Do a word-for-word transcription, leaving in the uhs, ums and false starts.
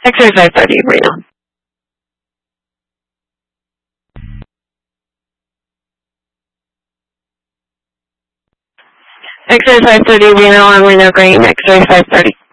X-ray five thirty, Reno. X-ray five thirty, Reno on Reno Green, X-ray five thirty.